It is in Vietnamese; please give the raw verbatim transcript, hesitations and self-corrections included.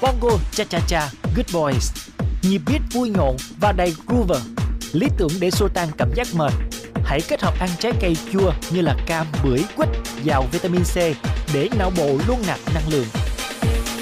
bongo cha cha cha, good boys. Nhịp beat vui nhộn và đầy groove, lý tưởng để xua tan cảm giác mệt. Hãy kết hợp ăn trái cây chua như là cam, bưởi, quýt, giàu vitamin C để não bộ luôn nạp năng lượng.